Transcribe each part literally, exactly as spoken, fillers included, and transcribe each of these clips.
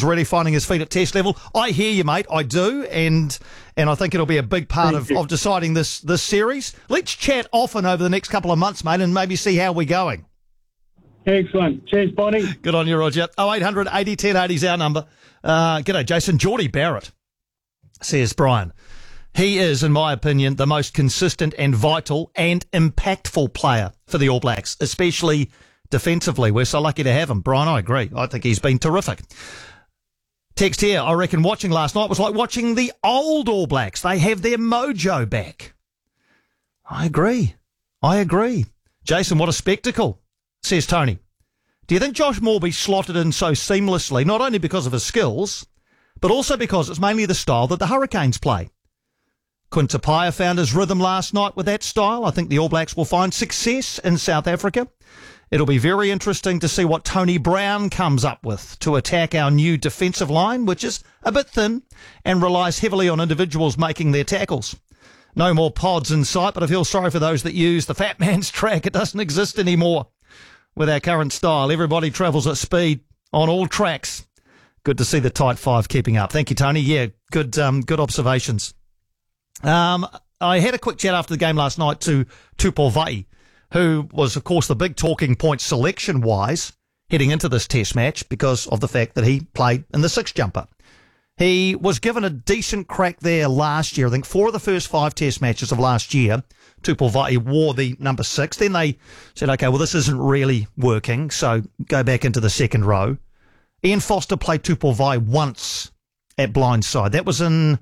really finding his feet at test level. I hear you, mate. I do, and and I think it'll be a big part of, of deciding this this series. Let's chat often over the next couple of months, mate, and maybe see how we're going. Excellent. Cheers, Bonnie. Good on you, Roger. oh eight hundred eighty ten eighty is our number. Uh, g'day, Jason. Geordie Barrett, says Brian. He is, in my opinion, the most consistent and vital and impactful player for the All Blacks, especially defensively. We're so lucky to have him. Brian, I agree. I think he's been terrific. Text here, I reckon watching last night was like watching the old All Blacks. They have their mojo back. I agree. I agree. Jason, what a spectacle, says Tony. Do you think Josh Moorby slotted in so seamlessly, not only because of his skills, but also because it's mainly the style that the Hurricanes play? Quinta Paya found his rhythm last night with that style. I think the All Blacks will find success in South Africa. It'll be very interesting to see what Tony Brown comes up with to attack our new defensive line, which is a bit thin and relies heavily on individuals making their tackles. No more pods in sight, but I feel sorry for those that use the fat man's track. It doesn't exist anymore with our current style. Everybody travels at speed on all tracks. Good to see the tight five keeping up. Thank you, Tony. Yeah, good, um, good observations. Um, I had a quick chat after the game last night to Tupou Vaa'i, who was, of course, the big talking point selection-wise heading into this test match because of the fact that he played in the six-jumper. He was given a decent crack there last year. I think four of the first five test matches of last year, Tupou Vaa'i wore the number six. Then they said, OK, well, this isn't really working, so go back into the second row. Ian Foster played Tupou Vaa'i once at blindside. That was in...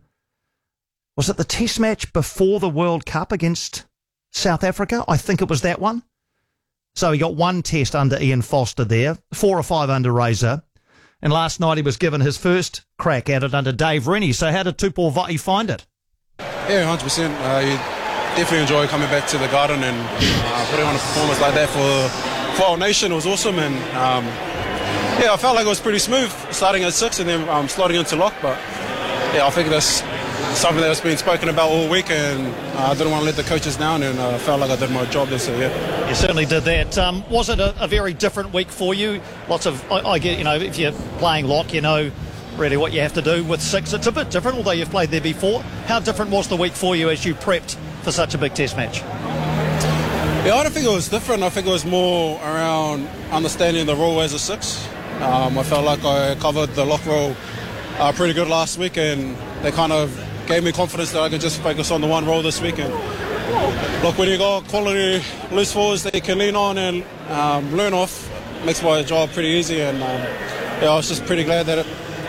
Was it the test match before the World Cup against South Africa? I think it was that one. So he got one test under Ian Foster there, four or five under Razor. And last night he was given his first crack at it under Dave Rennie. So how did Tupou Vaa'i find it? Yeah, one hundred percent. Uh, you definitely enjoy coming back to the Garden and uh, putting on a performance like that for, for our nation. It was awesome. And um, yeah, I felt like it was pretty smooth starting at six and then um, slotting into lock. But yeah, I think that's something that's been spoken about all week, and uh, I didn't want to let the coaches down, and I uh, felt like I did my job there, so yeah. You certainly did that. Um, was it a, a very different week for you? Lots of, I, I get, you know, if you're playing lock, you know really what you have to do. With six, it's a bit different, although you've played there before. How different was the week for you as you prepped for such a big test match? Yeah, I don't think it was different. I think it was more around understanding the role as a six. Um, I felt like I covered the lock role uh, pretty good last week, and they kind of gave me confidence that I could just focus on the one role this week. And look, when you got quality loose forwards that you can lean on and um, learn off, makes my job pretty easy. And um, yeah, I was just pretty glad that it,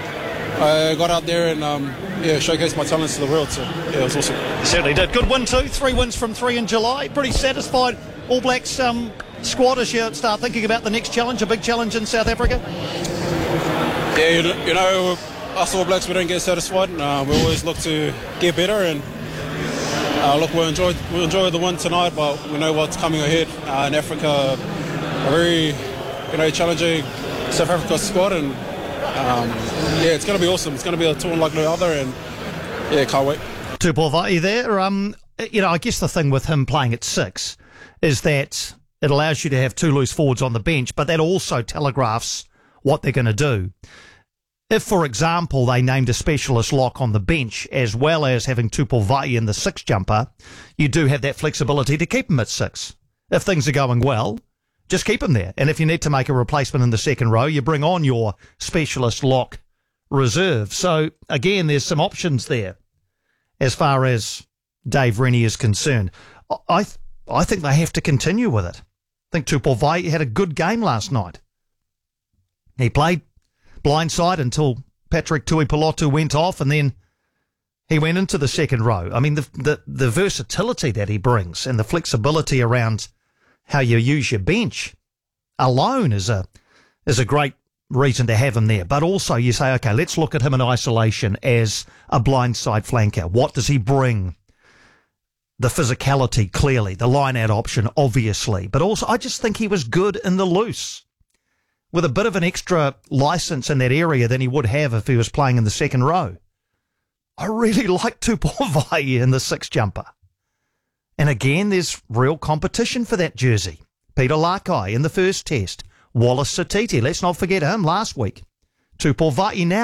I got out there and um, yeah, showcased my talents to the world. So yeah, it was awesome. You certainly did. Good win too. Three wins from three in July. Pretty satisfied All Blacks um, squad as you start thinking about the next challenge, a big challenge in South Africa? Yeah, you, you know, us All Blacks, we don't get satisfied. Uh, we always look to get better, and uh, look, we'll enjoy, we'll enjoy the win tonight, but we know what's coming ahead uh, in Africa. A very, you know, challenging South Africa squad, and um, yeah, it's going to be awesome. It's going to be a tour like no other, and yeah, can't wait. Tupou Vaa'i there. Um, you know, I guess the thing with him playing at six is that it allows you to have two loose forwards on the bench, but that also telegraphs what they're going to do. If, for example, they named a specialist lock on the bench as well as having Tupou Vaa'i in the six jumper, you do have that flexibility to keep him at six. If things are going well, just keep him there. And if you need to make a replacement in the second row, you bring on your specialist lock reserve. So, again, there's some options there as far as Dave Rennie is concerned. I th- I think they have to continue with it. I think Tupou Vaa'i had a good game last night. He played blindside until Patrick Tuipulotu went off, and then he went into the second row. I mean, the, the the versatility that he brings and the flexibility around how you use your bench alone is a is a great reason to have him there. But also you say, okay, let's look at him in isolation as a blindside flanker. What does he bring? The physicality, clearly. The line-out option, obviously. But also, I just think he was good in the loose, with a bit of an extra license in that area than he would have if he was playing in the second row. I really like Tupou Vaa'i in the six jumper. And again, there's real competition for that jersey. Peter Lakai in the first test. Wallace Satiti, let's not forget him last week. Tupou Vaa'i now.